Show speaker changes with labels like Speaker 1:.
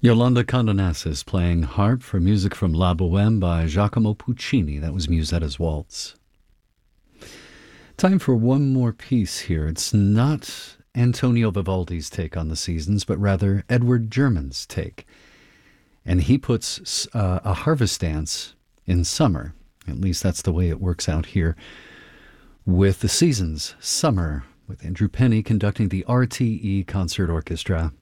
Speaker 1: Yolanda Condonassis playing harp for music from La Bohème by Giacomo Puccini. That was Musetta's Waltz. Time for one more piece here. It's not Antonio Vivaldi's take on the seasons, but rather Edward German's take. And he puts a harvest dance in summer. At least that's the way it works out here. With the seasons, summer, with Andrew Penny conducting the RTE Concert Orchestra.